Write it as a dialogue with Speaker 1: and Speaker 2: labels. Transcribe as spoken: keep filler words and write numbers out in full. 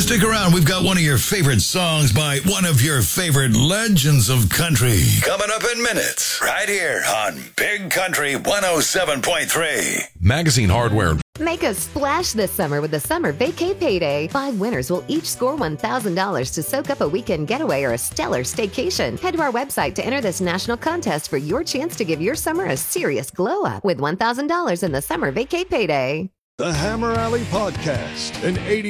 Speaker 1: Stick around. We've got one of your favorite songs by one of your favorite legends of country coming up in minutes right here on Big Country one oh seven point three.
Speaker 2: Magazine Hardware.
Speaker 3: Make a splash this summer with the Summer Vacay Payday. Five winners will each score one thousand dollars to soak up a weekend getaway or a stellar staycation. Head to our website to enter this national contest for your chance to give your summer a serious glow up with one thousand dollars in the Summer Vacay Payday.
Speaker 4: The Hammer Alley Podcast, an eighty